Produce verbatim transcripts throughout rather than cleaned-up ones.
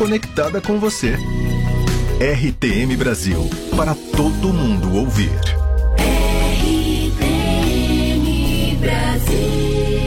conectada com você. R T M Brasil, para todo mundo ouvir. R T M Brasil.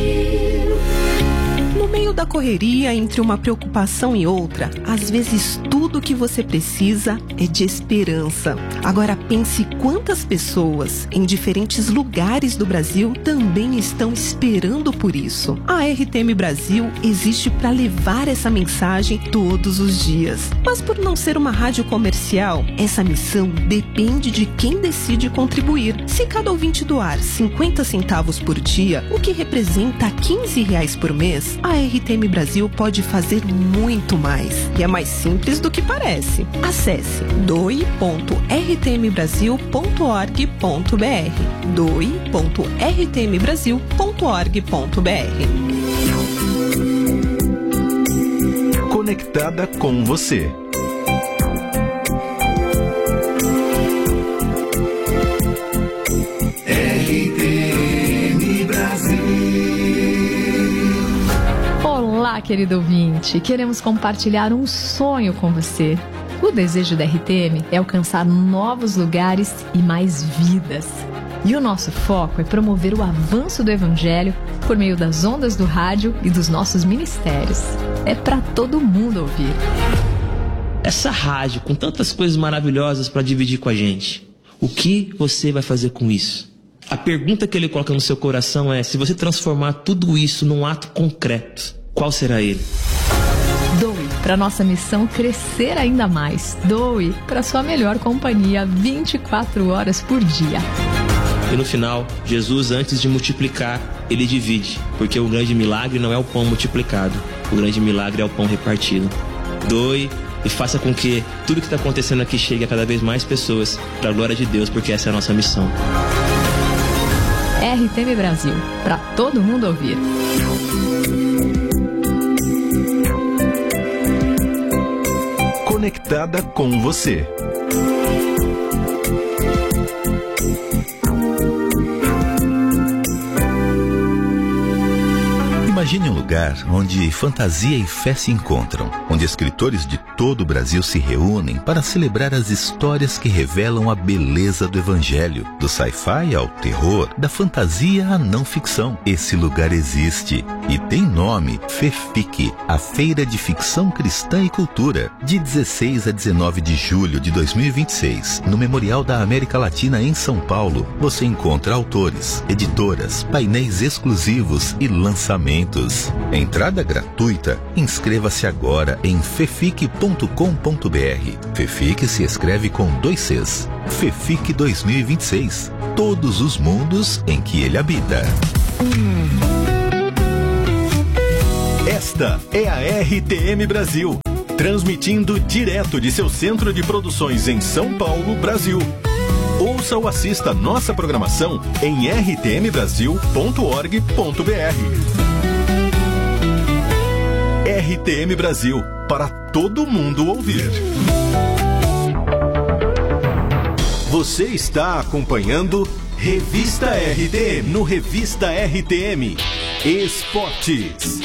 No meio da correria, entre uma preocupação e outra, às vezes tudo que você precisa é de esperança. Agora pense quantas pessoas em diferentes lugares do Brasil também estão esperando por isso. A R T M Brasil existe para levar essa mensagem todos os dias. Mas por não ser uma rádio comercial, essa missão depende de quem decide contribuir. Se cada ouvinte doar cinquenta centavos por dia, o que representa quinze reais por mês, a R T M Brasil pode fazer muito mais. E é mais simples do que parece. Acesse doe ponto r t m brasil ponto org ponto b r doe ponto r t m brasil ponto org ponto b r. Conectada com você. R T M Brasil. Olá, querido ouvinte. Queremos compartilhar um sonho com você. O desejo da R T M é alcançar novos lugares e mais vidas. E o nosso foco é promover o avanço do Evangelho por meio das ondas do rádio e dos nossos ministérios. É para todo mundo ouvir. Essa rádio com tantas coisas maravilhosas para dividir com a gente, o que você vai fazer com isso? A pergunta que ele coloca no seu coração é: se você transformar tudo isso num ato concreto, qual será ele? Doe para nossa missão crescer ainda mais. Doe para sua melhor companhia vinte e quatro horas por dia. E no final, Jesus, antes de multiplicar, ele divide, porque o grande milagre não é o pão multiplicado, o grande milagre é o pão repartido. Doe e faça com que tudo que está acontecendo aqui chegue a cada vez mais pessoas, para a glória de Deus, porque essa é a nossa missão. R T M Brasil, para todo mundo ouvir. Conectada com você. Imagine um lugar onde fantasia e fé se encontram, onde escritores de todo o Brasil se reúnem para celebrar as histórias que revelam a beleza do Evangelho, do sci-fi ao terror, da fantasia à não ficção. Esse lugar existe e tem nome: FEFIC, a Feira de Ficção Cristã e Cultura, de dezesseis a dezenove de julho de dois mil e vinte e seis, no Memorial da América Latina em São Paulo. Você encontra autores, editoras, painéis exclusivos e lançamentos. Entrada gratuita. Inscreva-se agora em fefic ponto com ponto b r. FEFIC se escreve com dois Cs. FEFIC dois mil e vinte e seis. Todos os mundos em que ele habita. Esta é a R T M Brasil, transmitindo direto de seu centro de produções em São Paulo, Brasil. Ouça ou assista nossa programação em r t m brasil ponto org ponto b r. R T M Brasil, para todo mundo ouvir. Você está acompanhando Revista R T M, no Revista R T M Esportes.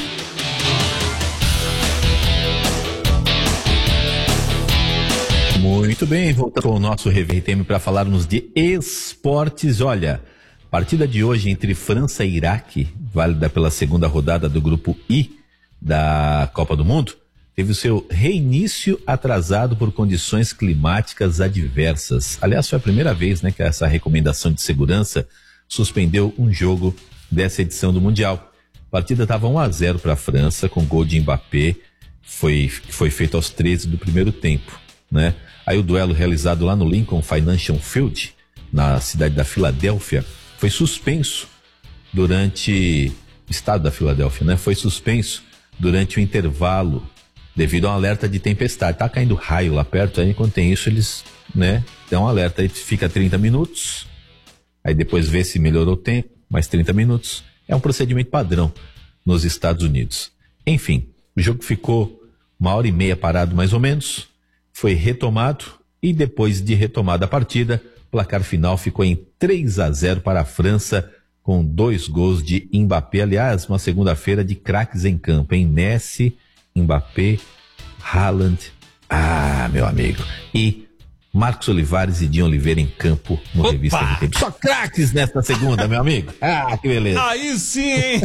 Muito bem, voltamos com o nosso R T M para falarmos de esportes. Olha, partida de hoje entre França e Iraque, válida pela segunda rodada do grupo I da Copa do Mundo, teve o seu reinício atrasado por condições climáticas adversas. Aliás, foi a primeira vez, né, que essa recomendação de segurança suspendeu um jogo dessa edição do Mundial. A partida estava um a zero para a França, com gol de Mbappé, foi, foi feito aos treze do primeiro tempo, né? Aí o duelo realizado lá no Lincoln Financial Field, na cidade da Filadélfia, foi suspenso durante... estado da Filadélfia, né? Foi suspenso durante o intervalo, devido a um alerta de tempestade. Tá caindo raio lá perto, aí quando tem isso eles, né, dão um alerta, aí fica trinta minutos, aí depois vê se melhorou o tempo, mais trinta minutos. É um procedimento padrão nos Estados Unidos. Enfim, o jogo ficou uma hora e meia parado mais ou menos, foi retomado e depois de retomada a partida, o placar final ficou em três a zero para a França, com dois gols de Mbappé. Aliás, uma segunda-feira de craques em campo, hein? Messi, Mbappé, Haaland, ah, meu amigo, e Marcos Olivares e Dinho Oliveira em campo no Opa! Revista R T M. Só craques nesta segunda, meu amigo. Ah, que beleza. Aí sim, hein?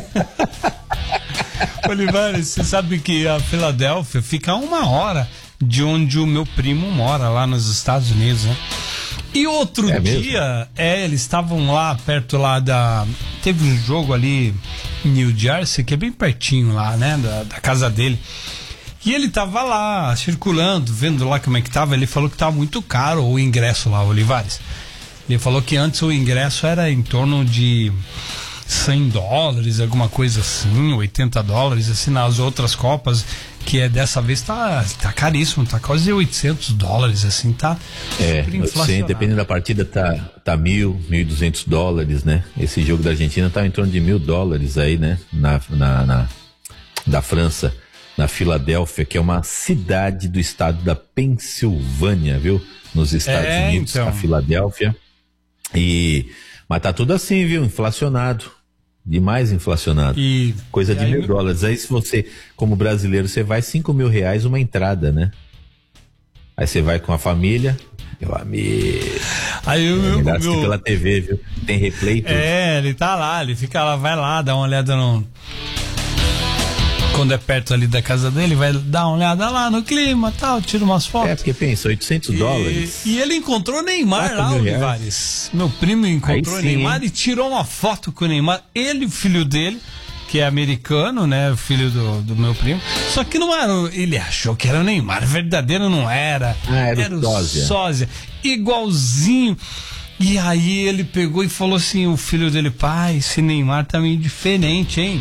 Olivares, você sabe que a Filadélfia fica a uma hora de onde o meu primo mora, lá nos Estados Unidos, né? E outro é dia, é, eles estavam lá perto lá da... Teve um jogo ali em New Jersey, que é bem pertinho lá, né? Da, da casa dele. E ele tava lá, circulando, vendo lá como é que tava. Ele falou que tava muito caro o ingresso lá, Olivares. Ele falou que antes o ingresso era em torno de cem dólares, alguma coisa assim, oitenta dólares, assim, nas outras Copas, que é dessa vez tá, tá caríssimo, tá quase oitocentos dólares, assim, tá é, super inflacionado. Dependendo da partida, tá, tá mil, mil e duzentos dólares, né? Esse jogo da Argentina tá em torno de mil dólares aí, né? Na, na, na, da França, na Filadélfia, que é uma cidade do estado da Pensilvânia, viu? Nos Estados é, Unidos, então. a Filadélfia. E, mas tá tudo assim, viu? Inflacionado. Demais inflacionado. E, Coisa e de aí, mil dólares. Aí se você, como brasileiro, você vai cinco mil reais uma entrada, né? Aí você vai com a família, meu amigo. Aí o meu, é meu... pela T V, viu? Tem replay. Tudo. É, ele tá lá, ele fica lá, vai lá, dá uma olhada no... Quando é perto ali da casa dele, vai dar uma olhada lá no clima e tal, tira umas fotos. É, porque pensa, oitocentos dólares. E ele encontrou Neymar lá, Olivares. Meu primo encontrou sim, Neymar hein? E tirou uma foto com o Neymar. Ele, o filho dele, que é americano, né? O filho do, do meu primo. Só que não era. Ele achou que era o Neymar. Verdadeiro não era. Ah, era, era o Sósia. Sósia. Igualzinho. E aí ele pegou e falou assim: o filho dele, pai, esse Neymar tá meio diferente, hein?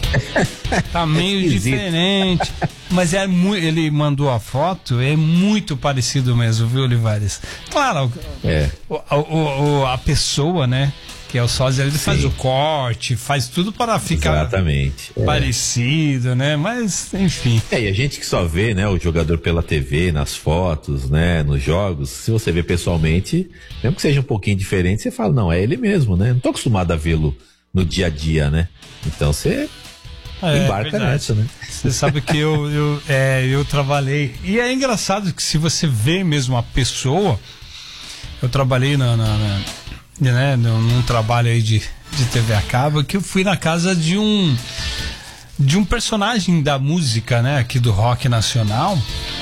Tá meio diferente. Mas é muito, ele mandou a foto, é muito parecido mesmo, viu, Olivares? Claro, é. o, o, o, a pessoa, né? Que é o sósia, ele Sim. faz o corte, faz tudo para ficar Exatamente, parecido, é. né? Mas, enfim. É, e a gente que só vê, né, o jogador pela T V, nas fotos, né, nos jogos, se você vê pessoalmente, mesmo que seja um pouquinho diferente, você fala, não, é ele mesmo, né? Não tô acostumado a vê-lo no dia a dia, né? Então você é, embarca nessa, né? Você sabe que eu, eu, é, eu trabalhei, e é engraçado que se você vê mesmo a pessoa, eu trabalhei na, na, na né, num trabalho aí de, de T V a cabo, que eu fui na casa de um de um personagem da música, né, aqui do rock nacional,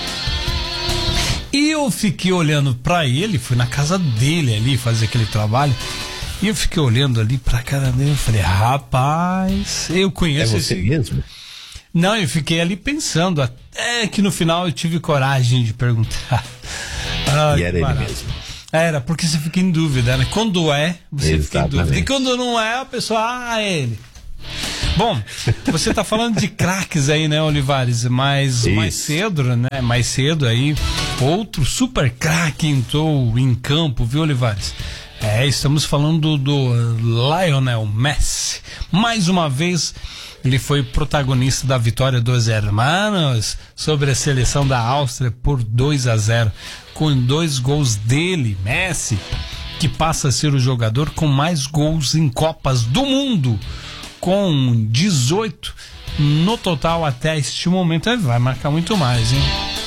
e eu fiquei olhando pra ele, fui na casa dele ali fazer aquele trabalho, e eu fiquei olhando ali pra cara dele, eu falei, rapaz, eu conheço é você esse... mesmo? Não, eu fiquei ali pensando, até que no final eu tive coragem de perguntar. Ah, e era ele barato. mesmo? Era, porque você fica em dúvida, né? Quando é, você Exatamente. fica em dúvida. E quando não é, a pessoa, ah, é ele. Bom, você tá falando de craques aí, né, Olivares? Mas Isso. mais cedo, né? Mais cedo aí, outro super craque entrou em campo, viu, Olivares? É, estamos falando do, do Lionel Messi. Mais uma vez, ele foi protagonista da vitória dos hermanos sobre a seleção da Áustria por dois a zero. Com dois gols dele, Messi, que passa a ser o jogador com mais gols em Copas do Mundo, com dezoito no total até este momento. Ele vai marcar muito mais, hein?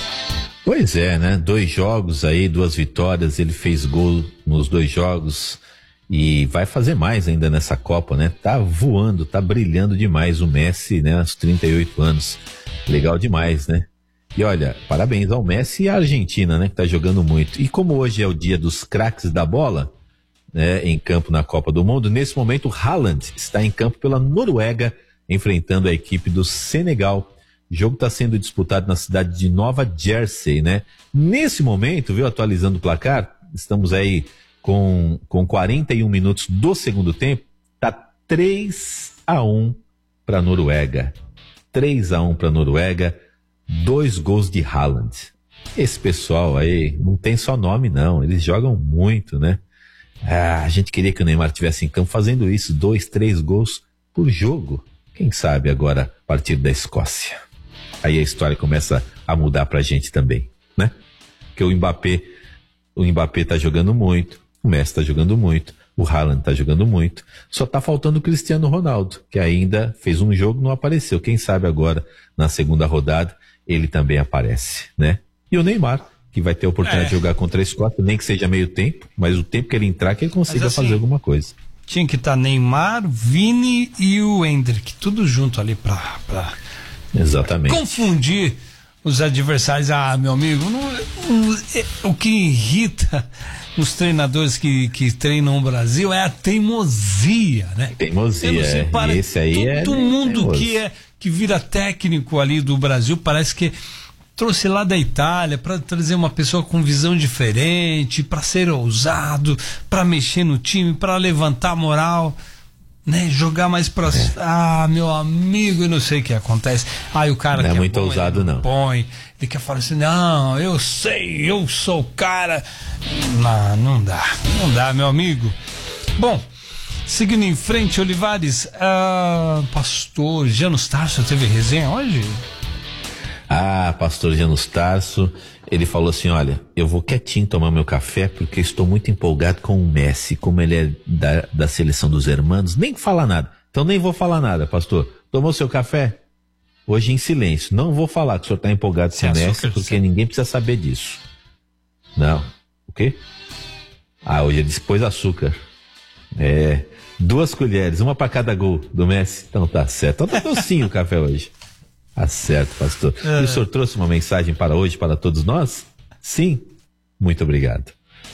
Pois é, né? Dois jogos aí, duas vitórias, ele fez gol nos dois jogos e vai fazer mais ainda nessa Copa, né? Tá voando, tá brilhando demais o Messi, né? Aos trinta e oito anos. Legal demais, né? E olha, parabéns ao Messi e à Argentina, né? Que tá jogando muito. E como hoje é o dia dos craques da bola, né? Em campo na Copa do Mundo, nesse momento o Haaland está em campo pela Noruega, enfrentando a equipe do Senegal. O jogo está sendo disputado na cidade de Nova Jersey, né? Nesse momento, viu, atualizando o placar, estamos aí com, com quarenta e um minutos do segundo tempo, tá três a um para a Noruega. três a um para a Noruega, dois gols de Haaland. Esse pessoal aí não tem só nome, não, eles jogam muito, né? Ah, a gente queria que o Neymar estivesse em campo fazendo isso, dois, três gols por jogo. Quem sabe agora, a partir da Escócia. Aí a história começa a mudar pra gente também, né? Porque o Mbappé, o Mbappé tá jogando muito, o Messi tá jogando muito, o Haaland tá jogando muito, só tá faltando o Cristiano Ronaldo, que ainda fez um jogo e não apareceu. Quem sabe agora, na segunda rodada, ele também aparece, né? E o Neymar, que vai ter a oportunidade é. de jogar contra a Escócia, nem que seja meio tempo, mas o tempo que ele entrar, que ele consiga assim, fazer alguma coisa. Tinha que estar tá Neymar, Vini e o Endrick, tudo junto ali pra, pra Exatamente. confundir os adversários. Ah, meu amigo, não, o, o que irrita os treinadores que, que treinam o Brasil é a teimosia, né? Teimosia, sei, para é. Esse aí todo é todo mundo teimoso. que é que vira técnico ali do Brasil parece que trouxe lá da Itália para trazer uma pessoa com visão diferente, para ser ousado, para mexer no time, para levantar a moral, né? Jogar mais pra... É. Ah, meu amigo, eu não sei o que acontece. Aí o cara não que é muito é bom, ousado, ele não. Põe, ele quer falar assim, não, eu sei, eu sou o cara. Não, não dá, não dá, meu amigo. Bom, seguindo em frente, Olivares, ah, pastor Janus Tarso teve resenha hoje? Ah, pastor Janus Tarso, ele falou assim, olha, eu vou quietinho tomar meu café porque estou muito empolgado com o Messi, como ele é da, da seleção dos hermanos, nem fala nada, então nem vou falar nada, pastor. Tomou seu café? Hoje em silêncio, não vou falar que o senhor está empolgado com o Messi, porque sim. ninguém precisa saber disso. Não, o quê? Ah, hoje ele pôs açúcar. É, duas colheres, uma para cada gol do Messi, então tá certo, então tá docinho o café hoje. Tá certo, pastor. É. E o senhor trouxe uma mensagem para hoje, para todos nós? Sim? Muito obrigado.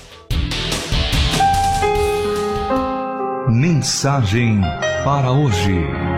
Mensagem para hoje.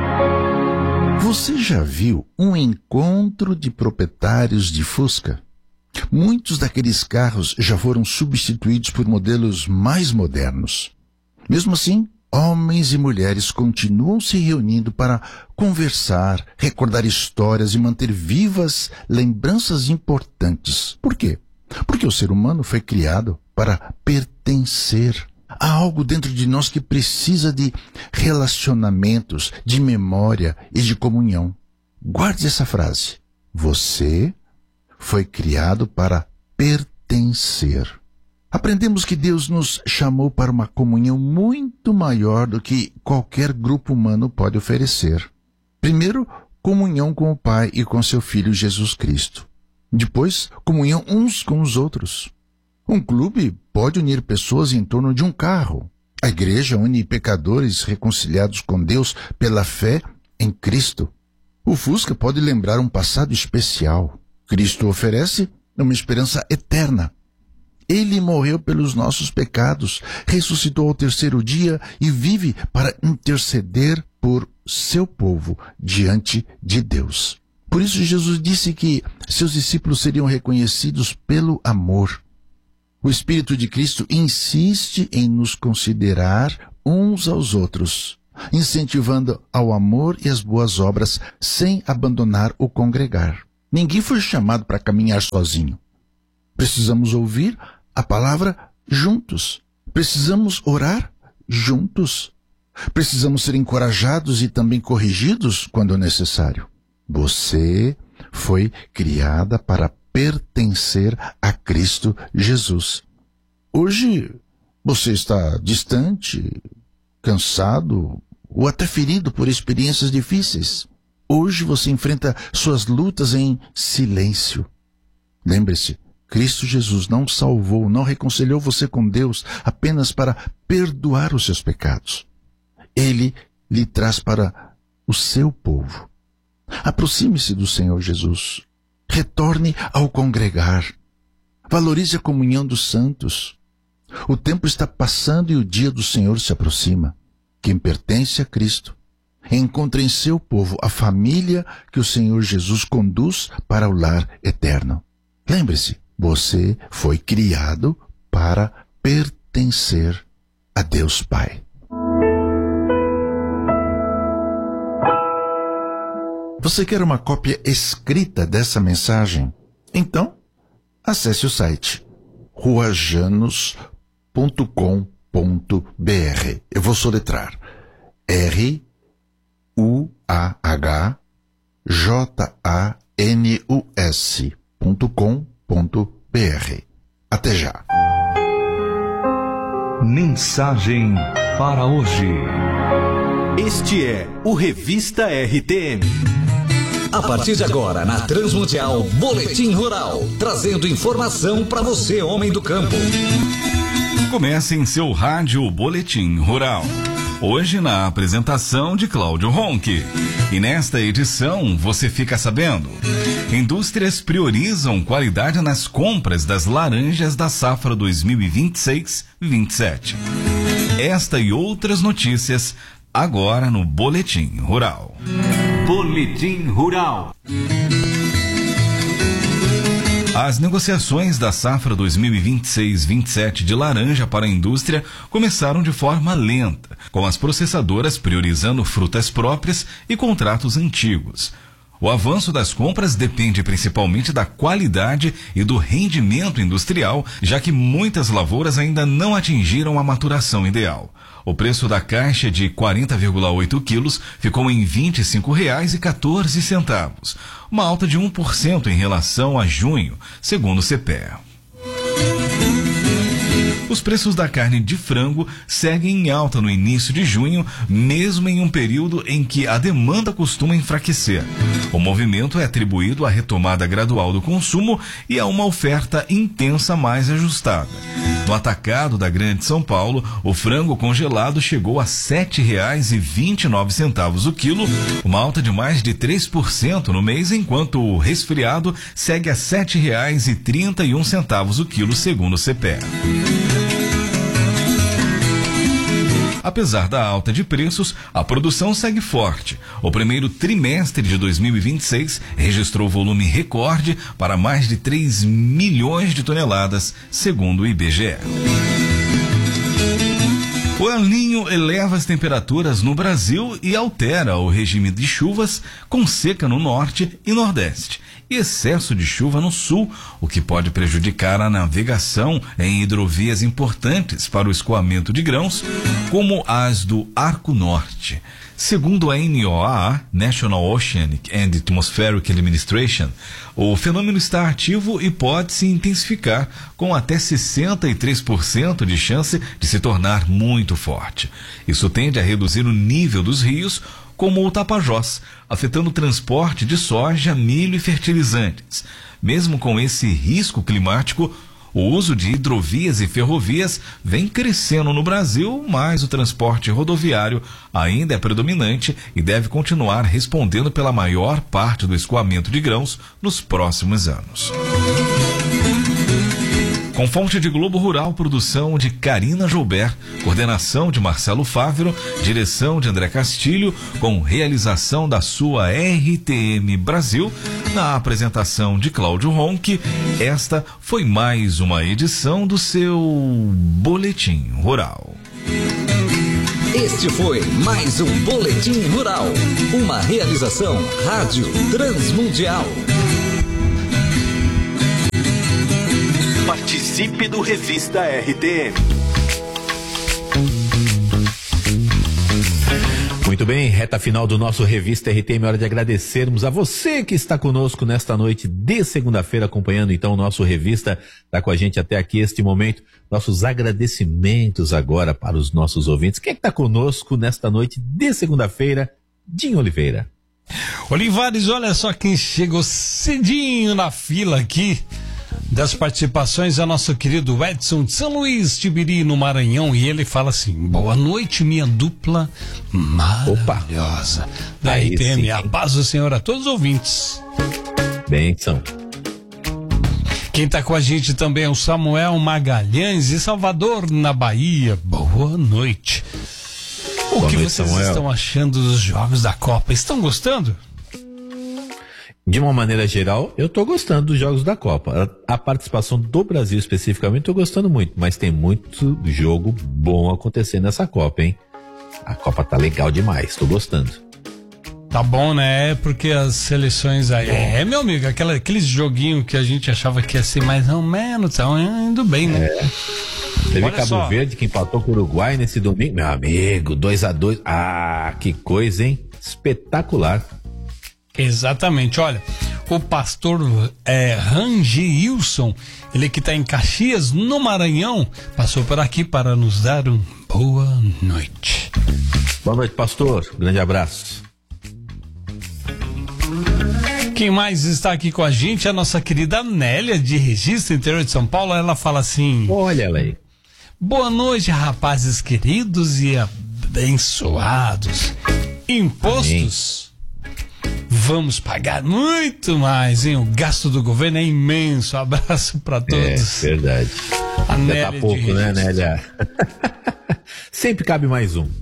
Você já viu um encontro de proprietários de Fusca? Muitos daqueles carros já foram substituídos por modelos mais modernos. Mesmo assim, homens e mulheres continuam se reunindo para conversar, recordar histórias e manter vivas lembranças importantes. Por quê? Porque o ser humano foi criado para pertencer. Há algo dentro de nós que precisa de relacionamentos, de memória e de comunhão. Guarde essa frase. Você foi criado para pertencer. Aprendemos que Deus nos chamou para uma comunhão muito maior do que qualquer grupo humano pode oferecer. Primeiro, comunhão com o Pai e com seu Filho Jesus Cristo. Depois, comunhão uns com os outros. Um clube pode unir pessoas em torno de um carro. A igreja une pecadores reconciliados com Deus pela fé em Cristo. O Fusca pode lembrar um passado especial. Cristo oferece uma esperança eterna. Ele morreu pelos nossos pecados, ressuscitou ao terceiro dia e vive para interceder por seu povo diante de Deus. Por isso Jesus disse que seus discípulos seriam reconhecidos pelo amor. O Espírito de Cristo insiste em nos considerar uns aos outros, incentivando ao amor e às boas obras sem abandonar o congregar. Ninguém foi chamado para caminhar sozinho. Precisamos ouvir a palavra juntos. Precisamos orar juntos. Precisamos ser encorajados e também corrigidos quando necessário. Você foi criada para pertencer a Cristo Jesus. Hoje você está distante, cansado ou até ferido por experiências difíceis. Hoje você enfrenta suas lutas em silêncio. Lembre-se, Cristo Jesus não salvou, não reconciliou você com Deus apenas para perdoar os seus pecados. Ele lhe traz para o seu povo. Aproxime-se do Senhor Jesus. Retorne ao congregar. Valorize a comunhão dos santos. O tempo está passando e o dia do Senhor se aproxima. Quem pertence a Cristo encontra em seu povo a família que o Senhor Jesus conduz para o lar eterno. Lembre-se, você foi criado para pertencer a Deus Pai. Você quer uma cópia escrita dessa mensagem? Então, acesse o site rua janos ponto com ponto b r. Eu vou soletrar R U A H J A N U S ponto com ponto b r. Até já. Mensagem para hoje. Este é o Revista R T M. A partir de agora, na Transmundial, Boletim Rural, trazendo informação para você, homem do campo. Comece em seu rádio Boletim Rural. Hoje na apresentação de Cláudio Ronque. E nesta edição você fica sabendo: indústrias priorizam qualidade nas compras das laranjas da safra dois mil e vinte e seis vinte e sete. Esta e outras notícias agora no Boletim Rural. Boletim Rural. As negociações da safra dois mil e vinte e seis vinte e sete de laranja para a indústria começaram de forma lenta, com as processadoras priorizando frutas próprias e contratos antigos. O avanço das compras depende principalmente da qualidade e do rendimento industrial, já que muitas lavouras ainda não atingiram a maturação ideal. O preço da caixa de quarenta vírgula oito quilos ficou em vinte e cinco reais e quatorze centavos, uma alta de um por cento em relação a junho, segundo o C P E A. Os preços da carne de frango seguem em alta no início de junho, mesmo em um período em que a demanda costuma enfraquecer. O movimento é atribuído à retomada gradual do consumo e a uma oferta intensa mais ajustada. No atacado da Grande São Paulo, o frango congelado chegou a sete reais e vinte e nove centavos o quilo, uma alta de mais de três por cento no mês, enquanto o resfriado segue a sete reais e trinta e um centavos o quilo, segundo o C P E A. Apesar da alta de preços, a produção segue forte. O primeiro trimestre de dois mil e vinte e seis registrou volume recorde para mais de três milhões de toneladas, segundo o I B G E. O El Niño eleva as temperaturas no Brasil e altera o regime de chuvas, com seca no norte e nordeste, e excesso de chuva no sul, o que pode prejudicar a navegação em hidrovias importantes para o escoamento de grãos, como as do Arco Norte. Segundo a N O A A, National Oceanic and Atmospheric Administration, o fenômeno está ativo e pode se intensificar, com até sessenta e três por cento de chance de se tornar muito forte. Isso tende a reduzir o nível dos rios, como o Tapajós, afetando o transporte de soja, milho e fertilizantes. Mesmo com esse risco climático, o uso de hidrovias e ferrovias vem crescendo no Brasil, mas o transporte rodoviário ainda é predominante e deve continuar respondendo pela maior parte do escoamento de grãos nos próximos anos. Com fonte de Globo Rural, produção de Karina Joubert, coordenação de Marcelo Fávero, direção de André Castilho, com realização da sua R T M Brasil, na apresentação de Cláudio Ronque, esta foi mais uma edição do seu Boletim Rural. Este foi mais um Boletim Rural, uma realização Rádio Transmundial. Participe do Revista R T M. Muito bem, reta final do nosso Revista R T M, hora de agradecermos a você que está conosco nesta noite de segunda-feira, acompanhando então o nosso Revista, está com a gente até aqui este momento. Nossos agradecimentos agora para os nossos ouvintes. Quem é que está conosco nesta noite de segunda-feira? Dinho Oliveira. Olivares, olha só quem chegou cedinho na fila aqui das participações, é nosso querido Edson de São Luís, Tibiri, no Maranhão, e ele fala assim: boa noite, minha dupla maravilhosa. Opa. Da Aí R T M, sim, a paz do Senhor a todos os ouvintes. Benção. Quem tá com a gente também é o Samuel Magalhães, de Salvador, na Bahia. Boa noite. O Boa que noite, vocês Samuel. estão achando dos jogos da Copa? Estão gostando? De uma maneira geral, eu tô gostando dos jogos da Copa. A, a participação do Brasil especificamente, tô gostando muito, mas tem muito jogo bom acontecendo nessa Copa, hein? A Copa tá legal demais, tô gostando. Tá bom, né? É porque as seleções aí... É, meu amigo, aquela, aqueles joguinhos que a gente achava que ia ser mais ou menos, tá indo bem, né? É. Teve Olha Cabo só. Verde que empatou com o Uruguai nesse domingo. Meu amigo, dois a dois. Ah, que coisa, hein? Espetacular. Exatamente, olha, o pastor é, Rangeilson, ele que está em Caxias, no Maranhão, passou por aqui para nos dar um boa noite. Boa noite, pastor. Grande abraço. Quem mais está aqui com a gente é a nossa querida Nélia, de Registro, interior de São Paulo. Ela fala assim: olha ela aí. Boa noite, rapazes queridos e abençoados. Impostos? Amém. Vamos pagar muito mais, hein? O gasto do governo é imenso. Abraço para todos. É verdade. A Nélia tá pouco, né, Nélia? Sempre cabe mais um.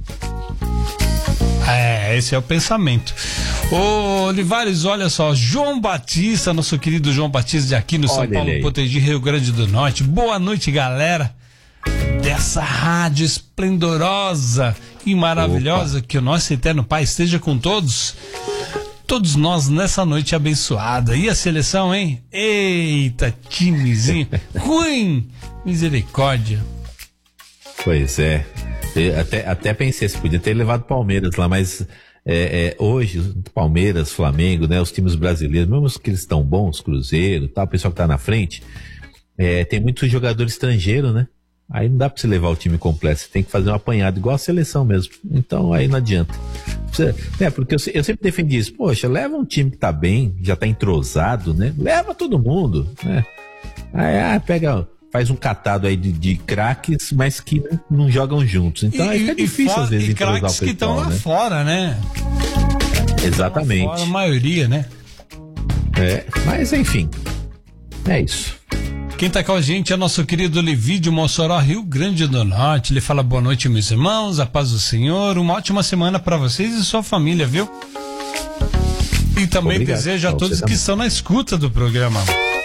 É, esse é o pensamento. Ô, Olivares, olha só, João Batista, nosso querido João Batista de aqui no São Paulo, Potengi, Rio Grande do Norte. Boa noite, galera dessa rádio esplendorosa e maravilhosa. Opa. Que o nosso eterno Pai esteja com todos, todos nós nessa noite abençoada. E a seleção, hein? Eita, timezinho ruim, misericórdia. Pois é, eu até, até pensei, se podia ter levado Palmeiras lá, mas é, é, hoje, Palmeiras, Flamengo, né, os times brasileiros, mesmo os que eles estão bons, Cruzeiro, tal, o pessoal que tá na frente, é, tem muito jogador estrangeiro, né? Aí não dá pra você levar o time completo, você tem que fazer um apanhado, igual a seleção mesmo. Então aí não adianta. Você, é, porque eu, eu sempre defendi isso, poxa, leva um time que tá bem, já tá entrosado, né? Leva todo mundo, né? Aí ah, pega, faz um catado aí de, de craques, mas que não, não jogam juntos. Então e, aí fica difícil for, às vezes e entrosar o craques pessoal, que estão lá né? fora, né? Exatamente. Lá fora, a maioria, né? É, mas enfim, é isso. Quem tá com a gente é nosso querido Levi de Mossoró, Rio Grande do Norte. Ele fala boa noite, meus irmãos, a paz do Senhor, uma ótima semana para vocês e sua família, viu? E também Obrigado. Desejo a todos que estão na escuta do programa.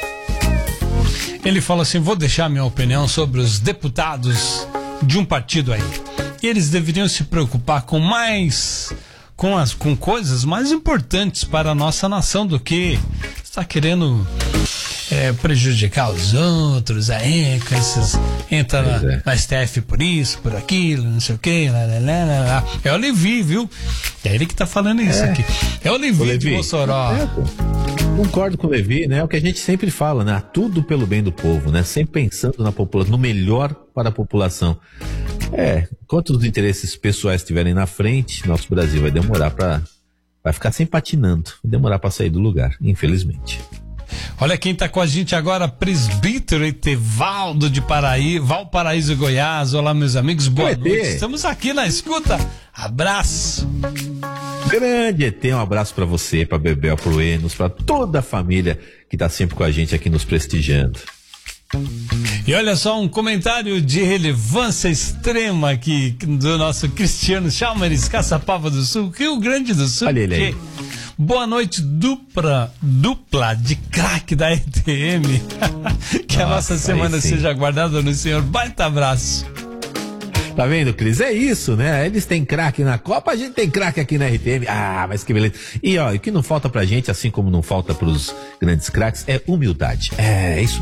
Ele fala assim: vou deixar minha opinião sobre os deputados de um partido aí. Eles deveriam se preocupar com mais, com as, com coisas mais importantes para a nossa nação do que está querendo É, prejudicar os outros, aí, com esses, entra na, é. na S T F por isso, por aquilo, não sei o que, lá, lá, lá, lá. É o Levi, viu? É ele que tá falando isso é. aqui. É o Levi, o Levi de Mossoró. É, concordo com o Levi, né? É o que a gente sempre fala, né? Tudo pelo bem do povo, né? Sempre pensando na população, no melhor para a população. É, enquanto os interesses pessoais estiverem na frente, nosso Brasil vai demorar para vai ficar sem patinando, vai demorar para sair do lugar, infelizmente. Olha quem tá com a gente agora, presbítero Etevaldo de Paraí, Valparaíso, Goiás. Olá, meus amigos, boa noite. Estamos aqui na escuta. Abraço. Grande E T, um abraço pra você, pra Bebel, pro Enos, pra toda a família que tá sempre com a gente aqui nos prestigiando. E olha só, um comentário de relevância extrema aqui do nosso Cristiano Chalmers, Caçapava do Sul, Rio Grande do Sul. Olha ele aí. Boa noite, dupla, dupla de craque da R T M. Que nossa, a nossa semana seja guardada no Senhor. Baita abraço. Tá vendo, Cris? É isso, né? Eles têm craque na Copa, a gente tem craque aqui na R T M. Ah, mas que beleza. E ó, o que não falta pra gente, assim como não falta pros grandes craques, é humildade. É, é isso